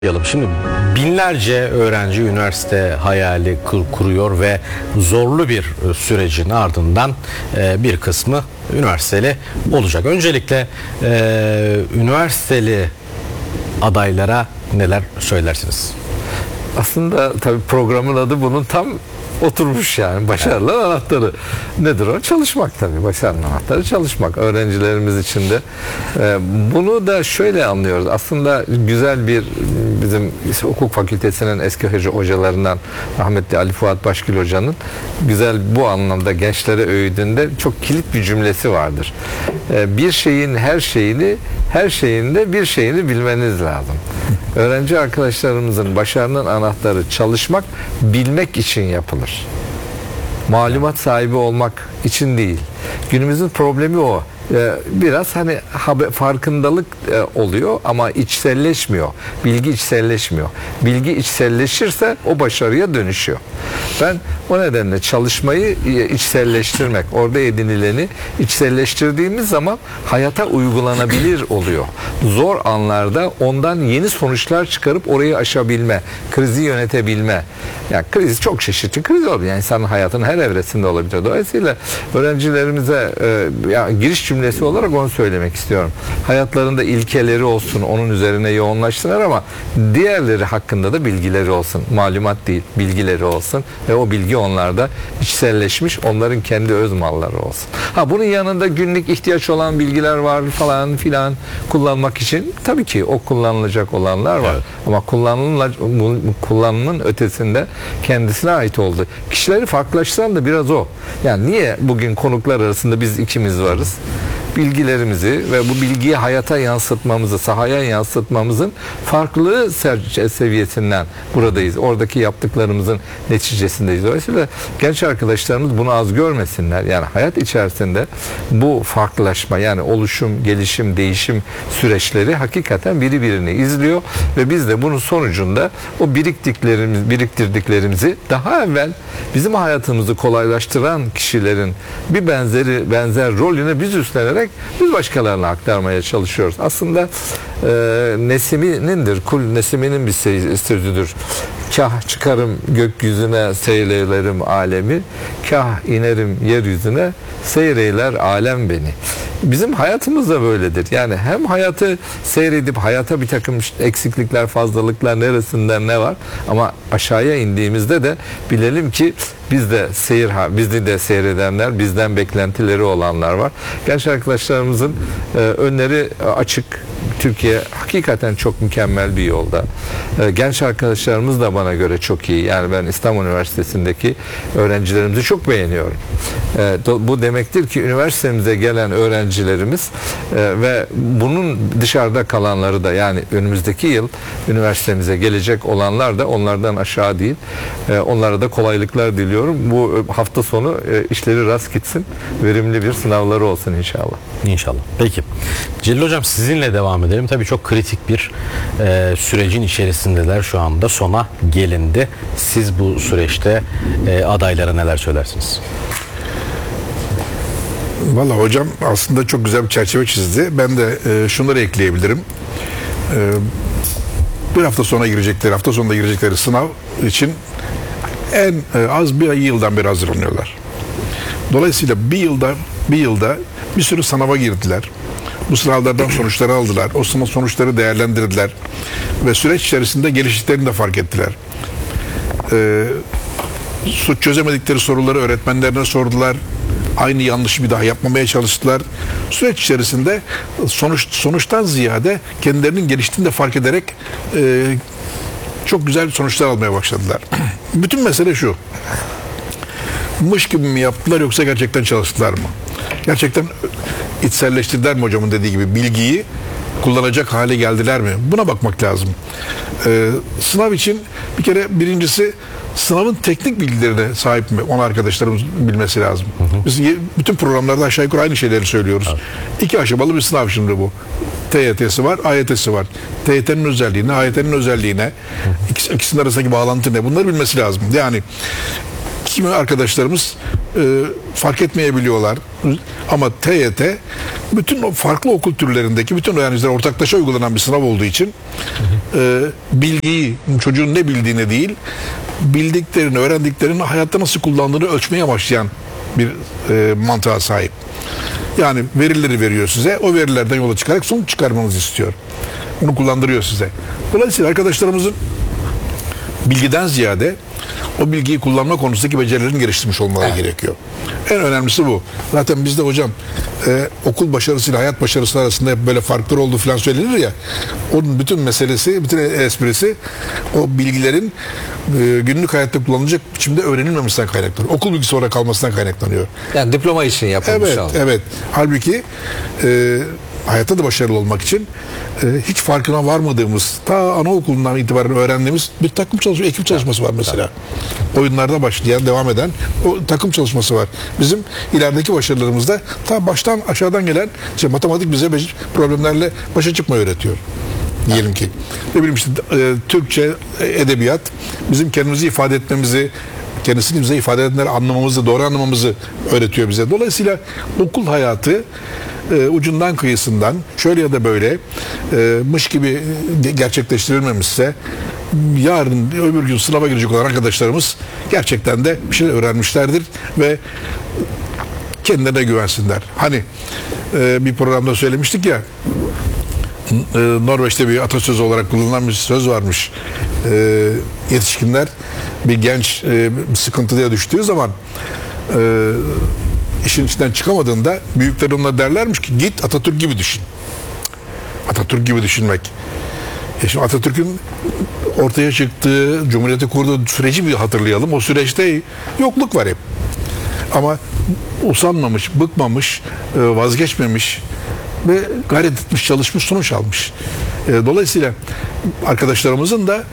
Şimdi binlerce öğrenci üniversite hayali kuruyor ve zorlu bir sürecin ardından bir kısmı üniversiteli olacak. Öncelikle üniversiteli adaylara neler söylersiniz? Aslında tabii programın adı bunun tam oturmuş yani. Başarılı anahtarı. Nedir o? Çalışmak tabii. Başarının anahtarı çalışmak. Öğrencilerimiz için de. Bunu da şöyle anlıyoruz. Aslında güzel bir bizim hukuk fakültesinin eski hocalarından rahmetli Ali Fuat Başgül Hoca'nın güzel bu anlamda gençlere öğüdünde çok kilit bir cümlesi vardır. Bir şeyin her şeyinde bir şeyini bilmeniz lazım. Öğrenci arkadaşlarımızın başarının anahtarı çalışmak, bilmek için yapılır. Malumat sahibi olmak için değil. Günümüzün problemi o. Biraz hani farkındalık oluyor ama içselleşmiyor. Bilgi içselleşmiyor. Bilgi içselleşirse o başarıya dönüşüyor. Ben o nedenle çalışmayı içselleştirmek, orada edinileni içselleştirdiğimiz zaman hayata uygulanabilir oluyor. Zor anlarda ondan yeni sonuçlar çıkarıp orayı aşabilme, krizi yönetebilme. Yani kriz çok çeşitli kriz oluyor. Yani insanın hayatının her evresinde olabilir. Dolayısıyla öğrencilerimize giriş cümlesi olarak onu söylemek istiyorum. Hayatlarında ilkeleri olsun, onun üzerine yoğunlaştılar ama diğerleri hakkında da bilgileri olsun. Malumat değil, bilgileri olsun ve o bilgi onlarda içselleşmiş, onların kendi öz malları olsun. Bunun yanında günlük ihtiyaç olan bilgiler var falan filan kullanmak için tabii ki o kullanılacak olanlar var. Evet. Ama kullanımın ötesinde kendisine ait oldu. Kişileri farklılaştıran da biraz o. Yani niye bugün konuklar arasında biz ikimiz varız? Bilgilerimizi ve bu bilgiyi hayata yansıtmamızı, sahaya yansıtmamızın farklılığı seviyesinden buradayız. Oradaki yaptıklarımızın neticesindeyiz. Dolayısıyla genç arkadaşlarımız bunu az görmesinler. Yani hayat içerisinde bu farklılaşma, yani oluşum, gelişim, değişim süreçleri hakikaten biri birini izliyor ve biz de bunun sonucunda o biriktirdiklerimizi daha evvel bizim hayatımızı kolaylaştıran kişilerin bir benzer rolünü biz üstlenerek biz başkalarına aktarmaya çalışıyoruz. Aslında Nesimi'nin bir sözüdür. Kah çıkarım gökyüzüne seyreylerim alemi, kah inerim yeryüzüne seyreyler alem beni. Bizim hayatımız da böyledir. Yani hem hayatı seyredip hayata bir takım eksiklikler, fazlalıklar neresinden ne var ama aşağıya indiğimizde de bilelim ki bizi de seyredenler, bizden beklentileri olanlar var. Genç arkadaşlarımızın önleri açık. Türkiye hakikaten çok mükemmel bir yolda. Genç arkadaşlarımız da bana göre çok iyi. Yani ben İstanbul Üniversitesi'ndeki öğrencilerimizi çok beğeniyorum. Bu demektir ki üniversitemize gelen öğrencilerimiz ve bunun dışarıda kalanları da, yani önümüzdeki yıl üniversitemize gelecek olanlar da onlardan aşağı değil. Onlara da kolaylıklar diliyorum. Bu hafta sonu işleri rast gitsin. Verimli bir sınavları olsun inşallah. İnşallah. Peki. Celil Hocam, sizinle devam edelim. Tabii çok kritik bir sürecin içerisindeler şu anda. Sona gelindi. Siz bu süreçte adaylara neler söylersiniz? Vallahi hocam aslında çok güzel bir çerçeve çizdi. Ben de şunları ekleyebilirim. Hafta sonunda girecekleri sınav için en az bir yıldan beri hazırlanıyorlar. Dolayısıyla bir yılda bir sürü sınava girdiler. Bu sınavlardan sonuçları aldılar. O sınav sonuçları değerlendirdiler. Ve süreç içerisinde geliştiklerini de fark ettiler. Çözemedikleri soruları öğretmenlerine sordular. Aynı yanlışı bir daha yapmamaya çalıştılar. Süreç içerisinde sonuçtan ziyade kendilerinin geliştiğini de fark ederek çok güzel sonuçlar almaya başladılar. Bütün mesele şu: mış gibi mi yaptılar yoksa gerçekten çalıştılar mı? Gerçekten içselleştirdiler mi hocamın dediği gibi? Bilgiyi kullanacak hale geldiler mi? Buna bakmak lazım. Sınav için bir kere birincisi sınavın teknik bilgilerine sahip mi? Onu arkadaşlarımız bilmesi lazım. Biz bütün programlarda aşağı yukarı aynı şeyleri söylüyoruz. Evet. 2 aşamalı bir sınav şimdi bu. TYT'si var, AYT'si var. TYT'nin özelliğine, AYT'nin özelliğine, ikisinin arasındaki bağlantı ne? Bunları bilmesi lazım. Yani kimi arkadaşlarımız fark etmeyebiliyorlar. Ama bütün o farklı okul türlerindeki bütün öğrencilere ortaklaşa uygulanan bir sınav olduğu için bilgiyi, çocuğun ne bildiğini değil, bildiklerini, öğrendiklerini hayatta nasıl kullandığını ölçmeye başlayan bir mantığa sahip. Yani verileri veriyor size, o verilerden yola çıkarak sonuç çıkarmanızı istiyor. Bunu kullandırıyor size. Dolayısıyla arkadaşlarımızın bilgiden ziyade o bilgiyi kullanma konusundaki becerilerini geliştirmiş olmaları gerekiyor. En önemlisi bu. Zaten bizde hocam okul başarısıyla hayat başarısı arasında hep böyle farklar olduğu falan söylenir ya. Onun bütün meselesi, bütün esprisi o bilgilerin günlük hayatta kullanılacak biçimde öğrenilmemesinden kaynaklanıyor. Okul bilgisi olarak kalmasından kaynaklanıyor. Yani diploma için yapılmış. Evet. Halbuki hayatta da başarılı olmak için hiç farkına varmadığımız, ta anaokulundan itibaren öğrendiğimiz bir takım çalışması, ekip çalışması var mesela. Oyunlarda başlayan, devam eden o takım çalışması var. Bizim ilerideki başarılarımızda ta baştan aşağıdan gelen matematik bize problemlerle başa çıkmayı öğretiyor. Diyelim ki. Ne bileyim işte Türkçe, edebiyat bizim kendimizi ifade etmemizi, kendisini bize ifade edenleri anlamamızı, doğru anlamamızı öğretiyor bize. Dolayısıyla okul hayatı ucundan kıyısından şöyle ya da böyle mış gibi gerçekleştirilmemişse yarın öbür gün sınava girecek olan arkadaşlarımız gerçekten de bir şeyler öğrenmişlerdir ve kendilerine güvensinler. Hani bir programda söylemiştik ya, Norveç'te bir atasözü olarak kullanılan bir söz varmış. Yetişkinler bir genç sıkıntıya düştüğü zaman işin içinden çıkamadığında büyükler ona derlermiş ki git Atatürk gibi düşün. Atatürk gibi düşünmek. Şimdi Atatürk'ün ortaya çıktığı, Cumhuriyeti kurduğu süreci bir hatırlayalım. O süreçte yokluk var hep. Ama usanmamış, bıkmamış, vazgeçmemiş ve gayret etmiş, çalışmış, sonuç almış. Dolayısıyla arkadaşlarımızın da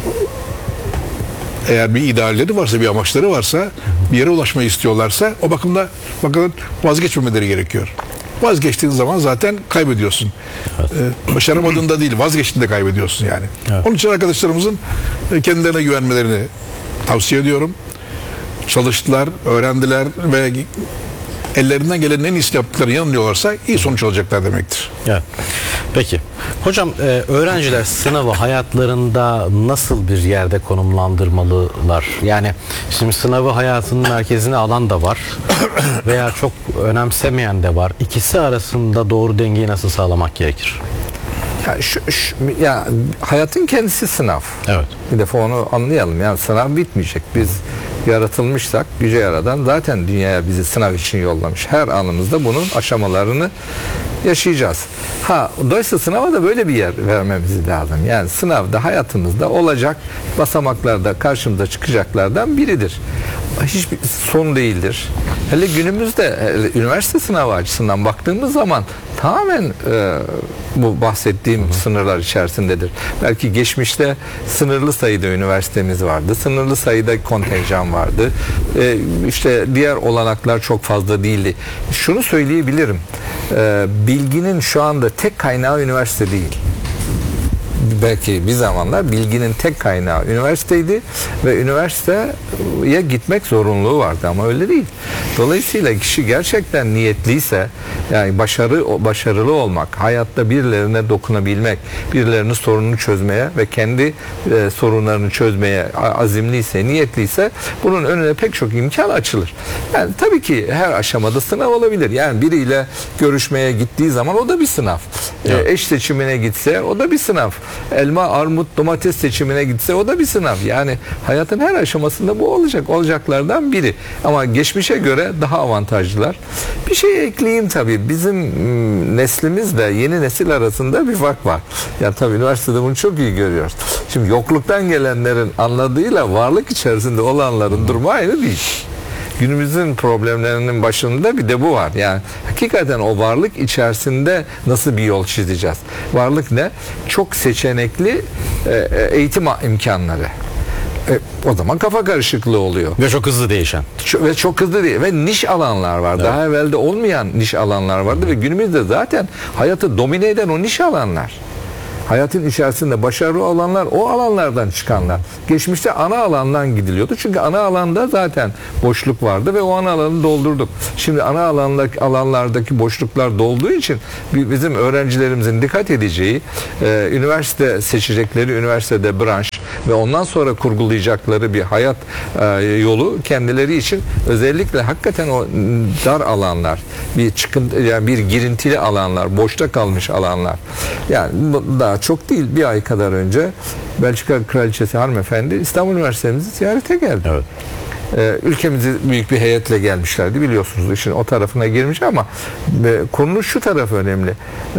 eğer bir idealleri varsa, bir amaçları varsa, bir yere ulaşmayı istiyorlarsa o bakımda bakın vazgeçmemeleri gerekiyor. Vazgeçtiğin zaman zaten kaybediyorsun. Evet. Başaramadığında değil, vazgeçtiğinde kaybediyorsun yani. Evet. Onun için arkadaşlarımızın kendilerine güvenmelerini tavsiye ediyorum. Çalıştılar, öğrendiler ve ellerinden gelenin en iyisini yaptıkları yanılıyorlarsa iyi sonuç alacaklar demektir. Evet. Peki. Hocam öğrenciler sınavı hayatlarında nasıl bir yerde konumlandırmalılar? Yani şimdi sınavı hayatının merkezine alan da var veya çok önemsemeyen de var. İkisi arasında doğru dengeyi nasıl sağlamak gerekir? Ya hayatın kendisi sınav. Evet. Bir defa onu anlayalım. Yani sınav bitmeyecek. Biz yaratılmışsak Yüce Yaradan zaten dünyaya bizi sınav için yollamış. Her anımızda bunun aşamalarını yaşayacağız. Dolayısıyla sınava da böyle bir yer vermemiz lazım. Yani sınavda hayatımızda olacak basamaklarda karşımıza çıkacaklardan biridir. Hiçbir son değildir. Hele günümüzde üniversite sınavı açısından baktığımız zaman tamamen bu bahsettiğim sınırlar içerisindedir. Belki geçmişte sınırlı sayıda üniversitemiz vardı. Sınırlı sayıda kontenjan vardı. İşte diğer olanaklar çok fazla değildi. Şunu söyleyebilirim. Bilginin şu anda tek kaynağı üniversite değil. Belki bir zamanlar bilginin tek kaynağı üniversiteydi ve üniversiteye gitmek zorunluluğu vardı ama öyle değil. Dolayısıyla kişi gerçekten niyetliyse, yani başarılı olmak, hayatta birilerine dokunabilmek, birilerinin sorununu çözmeye ve kendi sorunlarını çözmeye azimliyse, niyetliyse bunun önüne pek çok imkan açılır. Yani tabii ki her aşamada sınav olabilir. Yani biriyle görüşmeye gittiği zaman o da bir sınav. Evet. Eş seçimine gitse o da bir sınav. Elma, armut, domates seçimine gitse o da bir sınav. Yani hayatın her aşamasında bu olacaklardan biri. Ama geçmişe göre daha avantajlılar. Bir şey ekleyeyim tabii. Bizim neslimizle yeni nesil arasında bir fark var. Ya tabii üniversitede bunu çok iyi görüyoruz. Şimdi yokluktan gelenlerin anladığıyla varlık içerisinde olanların durumu aynı değil. Günümüzün problemlerinin başında bir de bu var. Yani hakikaten o varlık içerisinde nasıl bir yol çizeceğiz? Varlık ne? Çok seçenekli eğitim imkanları. O zaman kafa karışıklığı oluyor. Ve çok hızlı değişen. Ve çok hızlı değil. Ve niş alanlar var. Evet. Daha evvelde olmayan niş alanlar vardı ve günümüzde zaten hayatı domine eden o niş alanlar. hayatın içerisinde başarılı olanlar o alanlardan çıkanlar. Geçmişte ana alandan gidiliyordu. Çünkü ana alanda zaten boşluk vardı ve o ana alanı doldurduk. Şimdi ana alanlardaki boşluklar dolduğu için bizim öğrencilerimizin dikkat edeceği üniversite seçecekleri, üniversitede branş ve ondan sonra kurgulayacakları bir hayat yolu kendileri için özellikle hakikaten o dar alanlar, bir çıkıntı, yani bir girintili alanlar, boşta kalmış alanlar. Yani daha çok değil, bir ay kadar önce Belçika Kraliçesi hanımefendi İstanbul Üniversitemizi ziyarete geldi. Evet. Ülkemizi büyük bir heyetle gelmişlerdi, biliyorsunuz, işin o tarafına girmiş ama konunun şu tarafı önemli.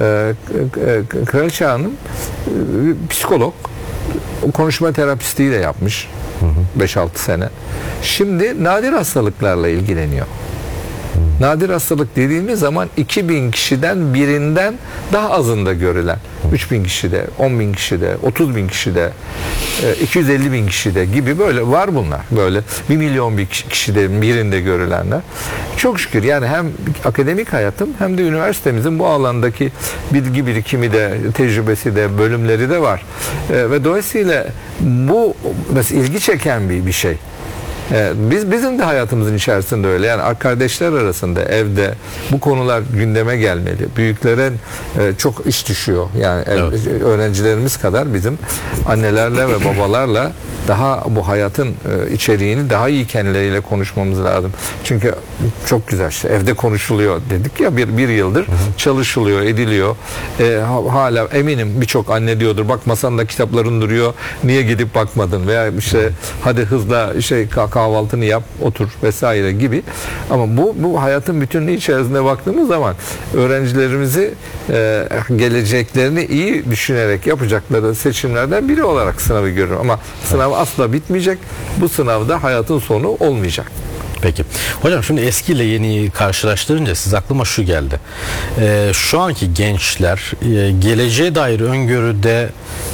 Kraliçe Hanım psikolog, konuşma terapistliği de yapmış 5-6 sene. Şimdi nadir hastalıklarla ilgileniyor. Nadir hastalık dediğimiz zaman 2000 kişiden birinden daha azında görülen, 3000 kişide, 10.000 kişide, 30.000 kişide, 250.000 kişide gibi böyle var bunlar. Böyle 1 milyon bir kişide birinde görülenler. Çok şükür yani hem akademik hayatım hem de üniversitemizin bu alandaki bilgi birikimi de, tecrübesi de, bölümleri de var. Ve dolayısıyla bu mesela ilgi çeken bir şey. Bizim de hayatımızın içerisinde öyle. Yani kardeşler arasında, evde bu konular gündeme gelmeli. Büyüklerin çok iş düşüyor. Yani evet. Öğrencilerimiz kadar bizim annelerle ve babalarla daha bu hayatın içeriğini daha iyi kendileriyle konuşmamız lazım. Çünkü çok güzel işte evde konuşuluyor dedik ya, bir yıldır çalışılıyor, ediliyor. Hala eminim birçok anne diyordur, bak masanda kitapların duruyor, niye gidip bakmadın, veya işte hadi hızla kahvaltını yap, otur vesaire gibi. Ama bu hayatın bütünlüğü içerisinde baktığımız zaman öğrencilerimizi geleceklerini iyi düşünerek yapacakları seçimlerden biri olarak sınavı görüyorum. Ama sınav asla bitmeyecek. Bu sınavda hayatın sonu olmayacak. Peki. Hocam şimdi eskiyle yeniyi karşılaştırınca siz aklıma şu geldi. Şu anki gençler geleceğe dair öngörüde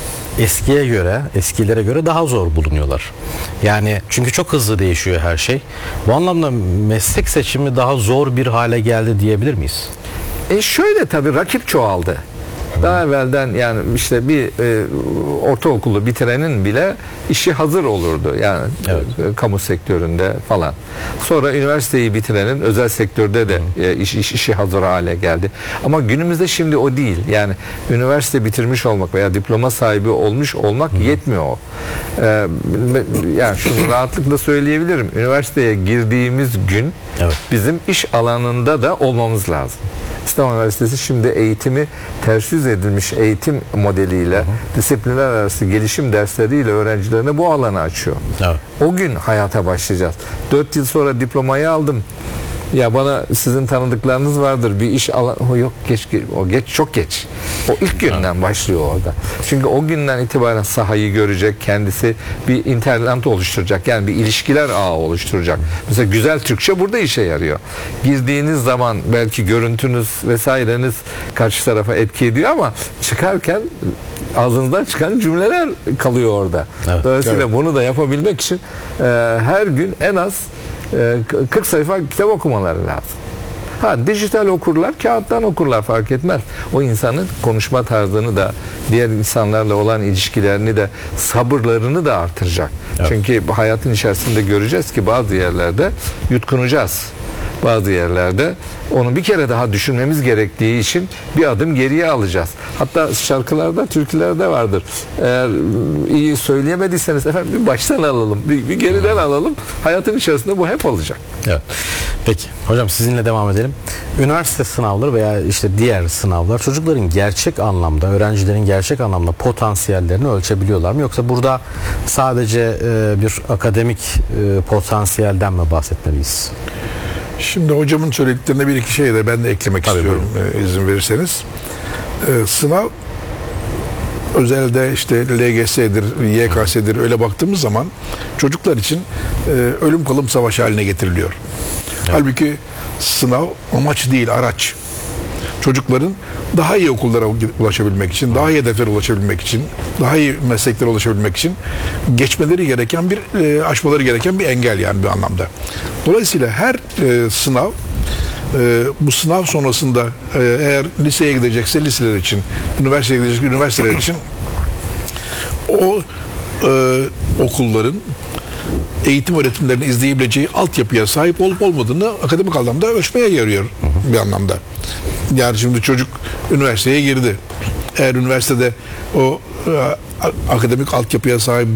eskilere göre daha zor bulunuyorlar. Yani çünkü çok hızlı değişiyor her şey. Bu anlamda meslek seçimi daha zor bir hale geldi diyebilir miyiz? Şöyle tabii rakip çoğaldı. Daha evvelden yani işte bir ortaokulu bitirenin bile işi hazır olurdu. Yani evet. Kamu sektöründe falan. Sonra üniversiteyi bitirenin özel sektörde de işi hazır hale geldi. Ama günümüzde şimdi o değil. Yani üniversite bitirmiş olmak veya diploma sahibi olmuş olmak yetmiyor o. Yani şunu rahatlıkla söyleyebilirim. Üniversiteye girdiğimiz gün evet. bizim iş alanında da olmamız lazım. İstanbul Üniversitesi şimdi eğitimi ters yüz edilmiş eğitim modeliyle, disiplinler arası gelişim dersleriyle öğrencilerine bu alanı açıyor. Evet. O gün hayata başlayacağız. 4 yıl sonra diplomayı aldım. Ya bana sizin tanıdıklarınız vardır, bir iş yok, çok geç. O ilk günden başlıyor orada. Çünkü o günden itibaren sahayı görecek, kendisi bir internet oluşturacak. Yani bir ilişkiler ağı oluşturacak. Mesela güzel Türkçe burada işe yarıyor. Girdiğiniz zaman belki görüntünüz vesaireniz karşı tarafa etki ediyor ama çıkarken ağzınızdan çıkan cümleler kalıyor orada. Evet, Dolayısıyla evet. bunu da yapabilmek için her gün en az 40 sayfa kitap okumaları lazım. Dijital okurlar, kağıttan okurlar, fark etmez. O insanın konuşma tarzını da, diğer insanlarla olan ilişkilerini de, sabırlarını da artıracak. Evet. Çünkü hayatın içerisinde göreceğiz ki bazı yerlerde yutkunacağız. Bazı yerlerde onu bir kere daha düşünmemiz gerektiği için bir adım geriye alacağız. Hatta şarkılarda, türkülerde vardır. Eğer iyi söyleyemediyseniz efendim bir baştan alalım, bir geriden alalım. Hayatın içerisinde bu hep olacak. Evet. Peki hocam sizinle devam edelim. Üniversite sınavları veya işte diğer sınavlar çocukların gerçek anlamda, öğrencilerin gerçek anlamda potansiyellerini ölçebiliyorlar mı? Yoksa burada sadece bir akademik potansiyelden mi bahsetmeliyiz? Şimdi hocamın söylediklerine bir iki şey de ben de eklemek istiyorum izin verirseniz. Sınav özelde işte LGS'dir, YKS'dir öyle baktığımız zaman çocuklar için ölüm kalım savaş haline getiriliyor. Evet. Halbuki sınav amaç değil, araç. Çocukların daha iyi okullara ulaşabilmek için, daha iyi hedeflere ulaşabilmek için, daha iyi mesleklere ulaşabilmek için geçmeleri gereken aşmaları gereken bir engel yani bir anlamda. Dolayısıyla her sınav bu sınav sonrasında eğer liseye gidecekse liseler için, üniversiteye gidecekse üniversiteler için o okulların eğitim öğretimlerini izleyebileceği altyapıya sahip olup olmadığını akademik anlamda ölçmeye yarıyor bir anlamda. Yani şimdi çocuk üniversiteye girdi. Eğer üniversitede o akademik altyapıya sahip